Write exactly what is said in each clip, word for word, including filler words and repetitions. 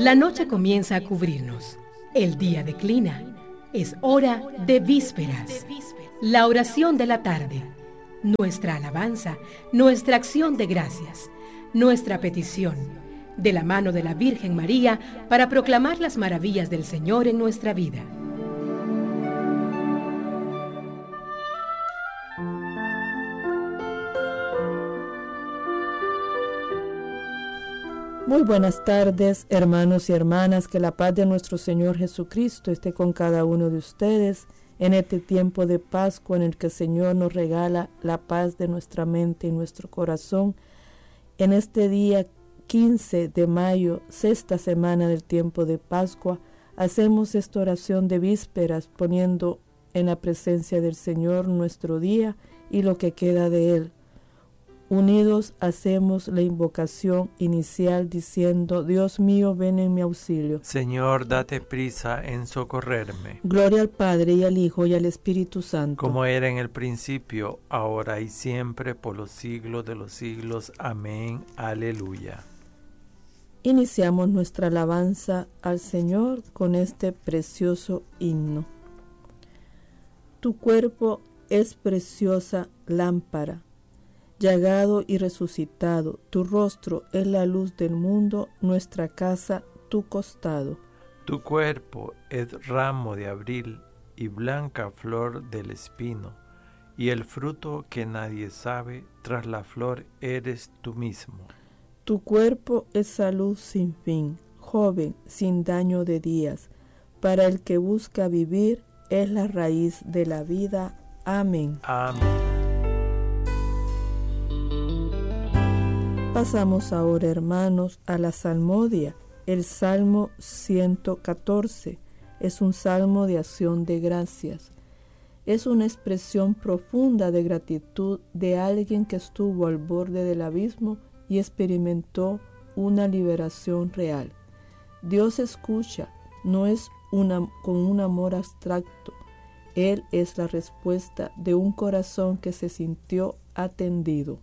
La noche comienza a cubrirnos. El día declina. Es hora de vísperas. La oración de la tarde. Nuestra alabanza, nuestra acción de gracias, nuestra petición, de la mano de la Virgen María, para proclamar las maravillas del Señor en nuestra vida. Muy buenas tardes, hermanos y hermanas, que la paz de nuestro Señor Jesucristo esté con cada uno de ustedes en este tiempo de Pascua en el que el Señor nos regala la paz de nuestra mente y nuestro corazón. En este día quince de mayo, sexta semana del tiempo de Pascua, hacemos esta oración de vísperas poniendo en la presencia del Señor nuestro día y lo que queda de él. Unidos hacemos la invocación inicial diciendo: Dios mío, ven en mi auxilio. Señor, date prisa en socorrerme. Gloria al Padre, y al Hijo, y al Espíritu Santo. Como era en el principio, ahora y siempre, por los siglos de los siglos. Amén. Aleluya. Iniciamos nuestra alabanza al Señor con este precioso himno. Tu cuerpo es preciosa lámpara, llagado y resucitado, tu rostro es la luz del mundo, nuestra casa, tu costado. Tu cuerpo es ramo de abril y blanca flor del espino, y el fruto que nadie sabe, tras la flor eres tú mismo. Tu cuerpo es salud sin fin, joven, sin daño de días, para el que busca vivir, es la raíz de la vida. Amén. Amén. Pasamos ahora, hermanos, a la salmodia. El Salmo ciento catorce es un salmo de acción de gracias. Es una expresión profunda de gratitud de alguien que estuvo al borde del abismo y experimentó una liberación real. Dios escucha, no es una, con un amor abstracto. Él es la respuesta de un corazón que se sintió atendido.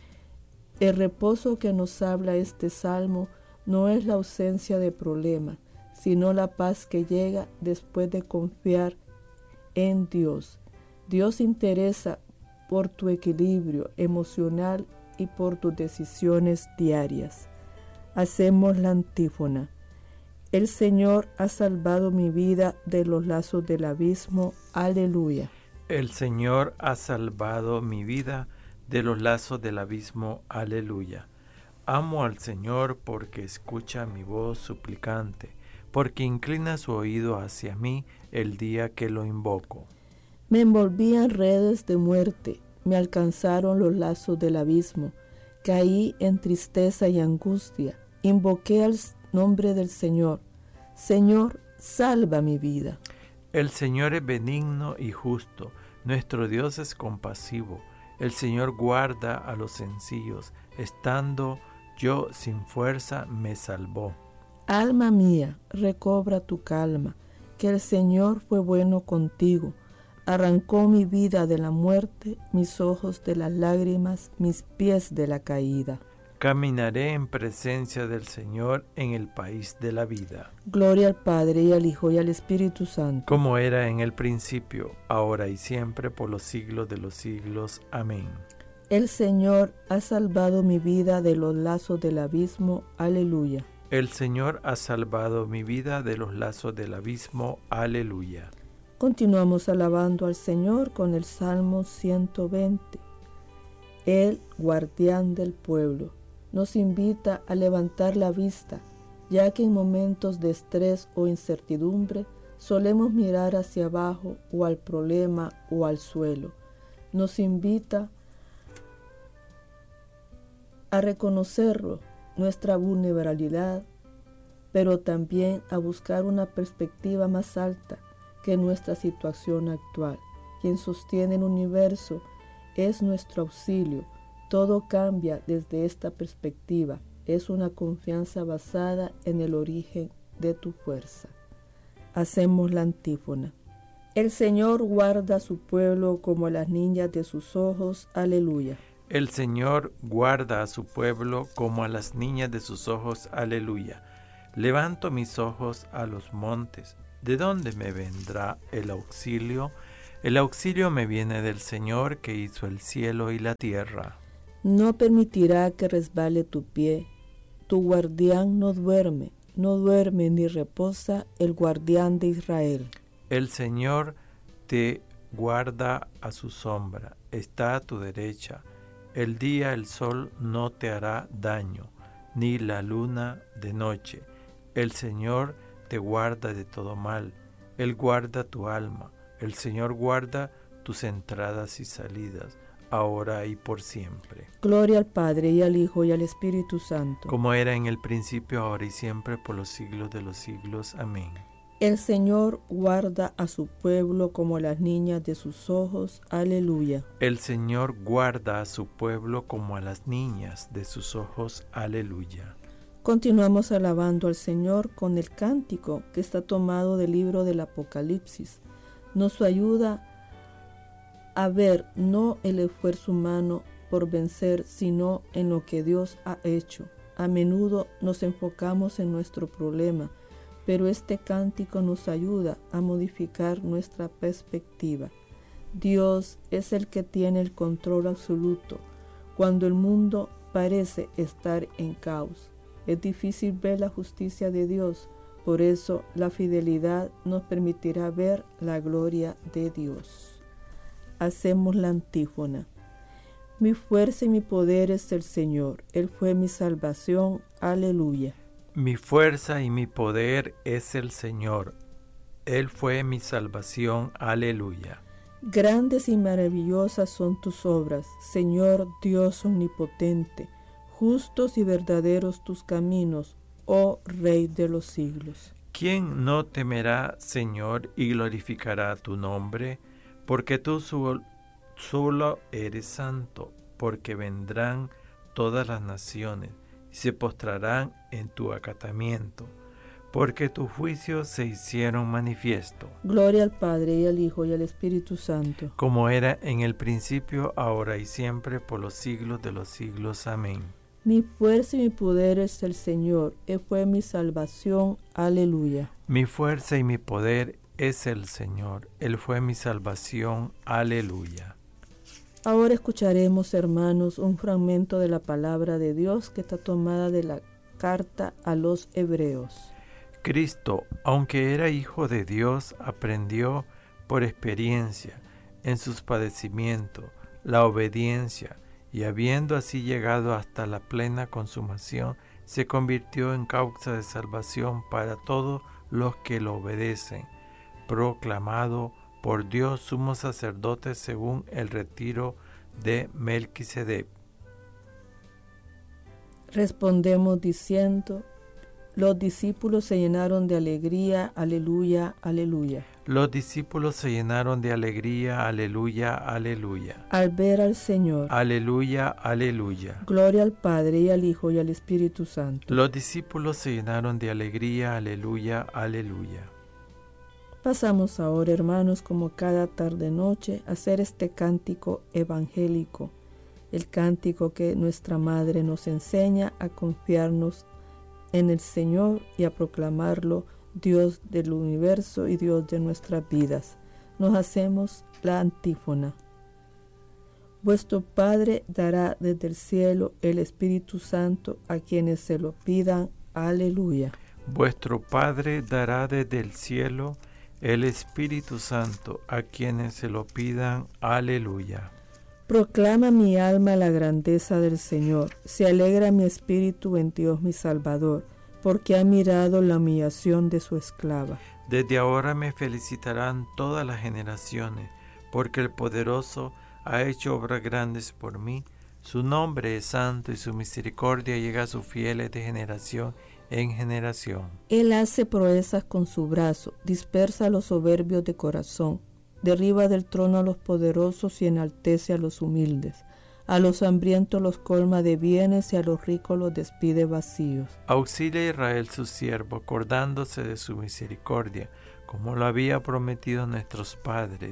El reposo que nos habla este salmo no es la ausencia de problemas, sino la paz que llega después de confiar en Dios. Dios interesa por tu equilibrio emocional y por tus decisiones diarias. Hacemos la antífona. El Señor ha salvado mi vida de los lazos del abismo. Aleluya. El Señor ha salvado mi vida de los lazos del abismo. Aleluya. Amo al Señor porque escucha mi voz suplicante, porque inclina su oído hacia mí el día que lo invoco. Me envolvían redes de muerte, me alcanzaron los lazos del abismo, caí en tristeza y angustia, invoqué al nombre del Señor. Señor, salva mi vida. El Señor es benigno y justo, nuestro Dios es compasivo. El Señor guarda a los sencillos, estando yo sin fuerza me salvó. Alma mía, recobra tu calma, que el Señor fue bueno contigo. Arrancó mi vida de la muerte, mis ojos de las lágrimas, mis pies de la caída. Caminaré en presencia del Señor en el país de la vida. Gloria al Padre, y al Hijo, y al Espíritu Santo. Como era en el principio, ahora y siempre, por los siglos de los siglos. Amén. El Señor ha salvado mi vida de los lazos del abismo. Aleluya. El Señor ha salvado mi vida de los lazos del abismo. Aleluya. Continuamos alabando al Señor con el Salmo ciento veinte. El guardián del pueblo nos invita a levantar la vista, ya que en momentos de estrés o incertidumbre solemos mirar hacia abajo o al problema o al suelo. Nos invita a reconocerlo, nuestra vulnerabilidad, pero también a buscar una perspectiva más alta que nuestra situación actual. Quien sostiene el universo es nuestro auxilio. Todo cambia desde esta perspectiva. Es una confianza basada en el origen de tu fuerza. Hacemos la antífona. El Señor guarda a su pueblo como a las niñas de sus ojos. Aleluya. El Señor guarda a su pueblo como a las niñas de sus ojos. Aleluya. Levanto mis ojos a los montes. ¿De dónde me vendrá el auxilio? El auxilio me viene del Señor que hizo el cielo y la tierra. No permitirá que resbale tu pie. Tu guardián no duerme, no duerme ni reposa el guardián de Israel. El Señor te guarda a su sombra, está a tu derecha. El día el sol no te hará daño, ni la luna de noche. El Señor te guarda de todo mal, Él guarda tu alma. El Señor guarda tus entradas y salidas, ahora y por siempre. Gloria al Padre, y al Hijo, y al Espíritu Santo. Como era en el principio, ahora y siempre, por los siglos de los siglos. Amén. El Señor guarda a su pueblo como las niñas de sus ojos. Aleluya. El Señor guarda a su pueblo como a las niñas de sus ojos. Aleluya. Continuamos alabando al Señor con el cántico que está tomado del libro del Apocalipsis. Nos ayuda a ver no el esfuerzo humano por vencer, sino en lo que Dios ha hecho. A menudo nos enfocamos en nuestro problema, pero este cántico nos ayuda a modificar nuestra perspectiva. Dios es el que tiene el control absoluto cuando el mundo parece estar en caos. Es difícil ver la justicia de Dios, por eso la fidelidad nos permitirá ver la gloria de Dios. Hacemos la antífona. Mi fuerza y mi poder es el Señor, Él fue mi salvación. Aleluya. Mi fuerza y mi poder es el Señor, Él fue mi salvación. Aleluya. Grandes y maravillosas son tus obras, Señor Dios omnipotente. Justos y verdaderos tus caminos, oh Rey de los siglos. ¿Quién no temerá, Señor, y glorificará tu nombre? Porque tú solo eres santo, porque vendrán todas las naciones y se postrarán en tu acatamiento, porque tus juicios se hicieron manifiesto. Gloria al Padre, y al Hijo, y al Espíritu Santo. Como era en el principio, ahora y siempre, por los siglos de los siglos. Amén. Mi fuerza y mi poder es el Señor, Él fue mi salvación. Aleluya. Mi fuerza y mi poder es el Señor, Él fue mi salvación. Aleluya. Ahora escucharemos, hermanos, un fragmento de la palabra de Dios que está tomada de la carta a los Hebreos. Cristo, aunque era Hijo de Dios, aprendió por experiencia en sus padecimientos la obediencia, y habiendo así llegado hasta la plena consumación, se convirtió en causa de salvación para todos los que lo obedecen, proclamado por Dios sumo sacerdote según el retiro de Melquisedec. Respondemos diciendo, los discípulos se llenaron de alegría, aleluya, aleluya. Los discípulos se llenaron de alegría, aleluya, aleluya. Al ver al Señor, aleluya, aleluya. Gloria al Padre, y al Hijo, y al Espíritu Santo. Los discípulos se llenaron de alegría, aleluya, aleluya. Pasamos ahora, hermanos, como cada tarde-noche, a hacer este cántico evangélico, el cántico que nuestra Madre nos enseña a confiarnos en el Señor y a proclamarlo Dios del universo y Dios de nuestras vidas. Nos hacemos la antífona. Vuestro Padre dará desde el cielo el Espíritu Santo a quienes se lo pidan. Aleluya. Vuestro Padre dará desde el cielo el Espíritu Santo a quienes se lo pidan. Aleluya. Proclama mi alma la grandeza del Señor. Se alegra mi espíritu en Dios mi Salvador, porque ha mirado la humillación de su esclava. Desde ahora me felicitarán todas las generaciones, porque el Poderoso ha hecho obras grandes por mí. Su nombre es santo y su misericordia llega a sus fieles de generación en generación. Él hace proezas con su brazo, dispersa a los soberbios de corazón, derriba del trono a los poderosos y enaltece a los humildes. A los hambrientos los colma de bienes y a los ricos los despide vacíos. Auxilia a Israel su siervo, acordándose de su misericordia, como lo había prometido a nuestros padres,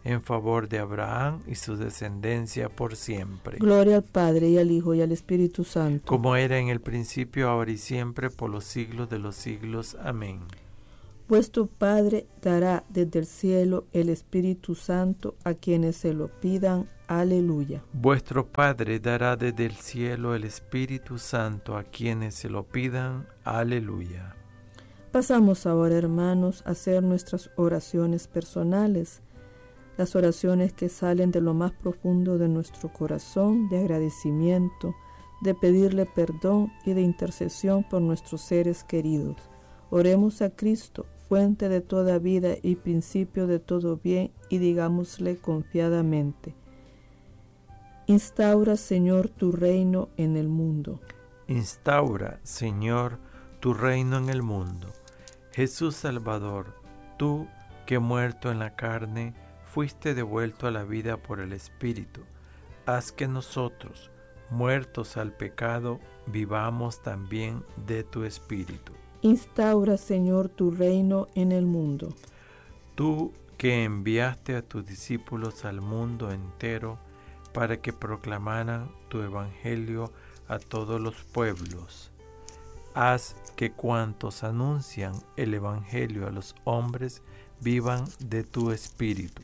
en favor de Abraham y su descendencia por siempre. Gloria al Padre, y al Hijo, y al Espíritu Santo. Como era en el principio, ahora y siempre, por los siglos de los siglos. Amén. Vuestro Padre dará desde el cielo el Espíritu Santo a quienes se lo pidan. Aleluya. Vuestro Padre dará desde el cielo el Espíritu Santo a quienes se lo pidan. Aleluya. Pasamos ahora, hermanos, a hacer nuestras oraciones personales, las oraciones que salen de lo más profundo de nuestro corazón, de agradecimiento, de pedirle perdón y de intercesión por nuestros seres queridos. Oremos a Cristo, fuente de toda vida y principio de todo bien, y digámosle confiadamente: instaura, Señor, tu reino en el mundo. Instaura, Señor, tu reino en el mundo. Jesús Salvador, tú que muerto en la carne, fuiste devuelto a la vida por el Espíritu. Haz que nosotros, muertos al pecado, vivamos también de tu Espíritu. Instaura, Señor, tu reino en el mundo. Tú que enviaste a tus discípulos al mundo entero para que proclamaran tu evangelio a todos los pueblos, haz que cuantos anuncian el evangelio a los hombres vivan de tu Espíritu.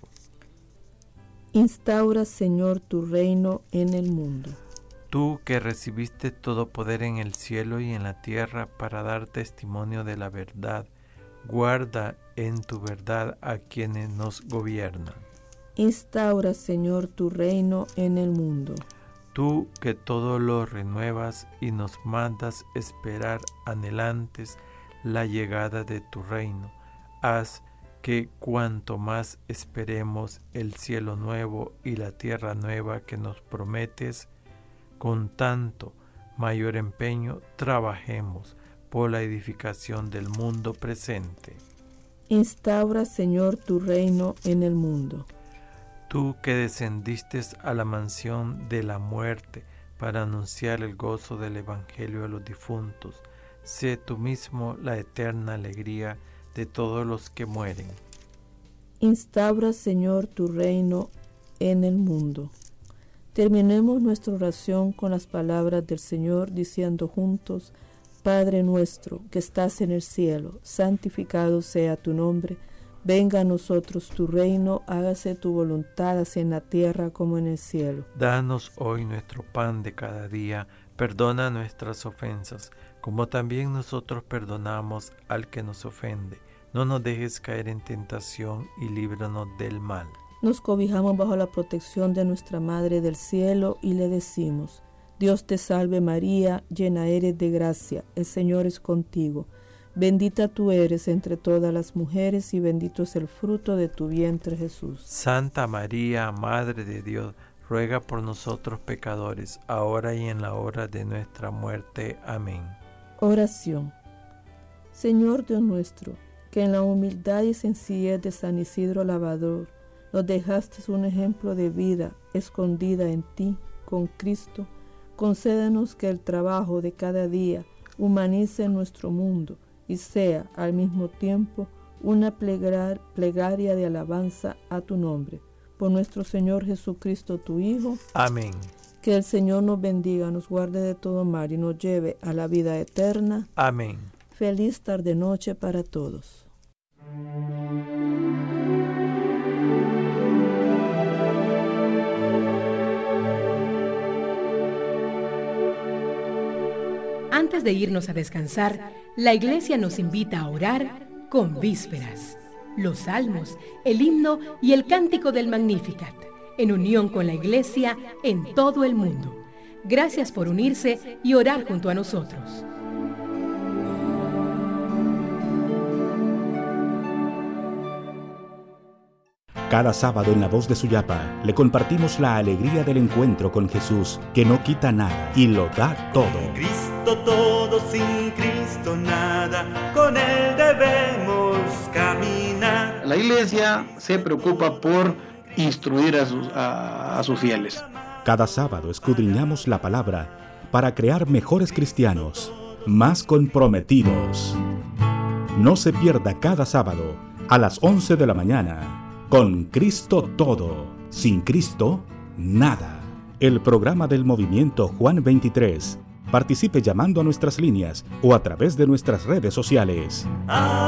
Instaura, Señor, tu reino en el mundo. Tú que recibiste todo poder en el cielo y en la tierra para dar testimonio de la verdad, guarda en tu verdad a quienes nos gobiernan. Instaura, Señor, tu reino en el mundo. Tú que todo lo renuevas y nos mandas esperar anhelantes la llegada de tu reino, haz que cuanto más esperemos el cielo nuevo y la tierra nueva que nos prometes, con tanto mayor empeño trabajemos por la edificación del mundo presente. Instaura, Señor, tu reino en el mundo. Tú que descendiste a la mansión de la muerte para anunciar el gozo del evangelio a los difuntos, sé tú mismo la eterna alegría de todos los que mueren. Instaura, Señor, tu reino en el mundo. Terminemos nuestra oración con las palabras del Señor, diciendo juntos: Padre nuestro que estás en el cielo, santificado sea tu nombre. Venga a nosotros tu reino, hágase tu voluntad, así en la tierra como en el cielo. Danos hoy nuestro pan de cada día, perdona nuestras ofensas, como también nosotros perdonamos al que nos ofende. No nos dejes caer en tentación y líbranos del mal. Nos cobijamos bajo la protección de nuestra Madre del Cielo y le decimos: Dios te salve María, llena eres de gracia, el Señor es contigo. Bendita tú eres entre todas las mujeres y bendito es el fruto de tu vientre, Jesús. Santa María, Madre de Dios, ruega por nosotros pecadores, ahora y en la hora de nuestra muerte. Amén. Oración. Señor Dios nuestro, que en la humildad y sencillez de San Isidro Labrador nos dejaste un ejemplo de vida escondida en ti, con Cristo, concédenos que el trabajo de cada día humanice nuestro mundo y sea al mismo tiempo una plegar, plegaria de alabanza a tu nombre. Por nuestro Señor Jesucristo, tu Hijo. Amén. Que el Señor nos bendiga, nos guarde de todo mal y nos lleve a la vida eterna. Amén. Feliz tarde-noche para todos. Antes de irnos a descansar, la Iglesia nos invita a orar con vísperas, los salmos, el himno y el cántico del Magnificat, en unión con la Iglesia en todo el mundo. Gracias por unirse y orar junto a nosotros. Cada sábado en La Voz de Suyapa le compartimos la alegría del encuentro con Jesús, que no quita nada y lo da todo. Con Cristo todo, sin Cristo nada, con Él debemos caminar. La Iglesia se preocupa por instruir a sus, a, a sus fieles. Cada sábado escudriñamos la palabra para crear mejores cristianos, más comprometidos. No se pierda cada sábado a las once de la mañana Con Cristo todo, sin Cristo nada. El programa del Movimiento Juan veintitrés. Participe llamando a nuestras líneas o a través de nuestras redes sociales.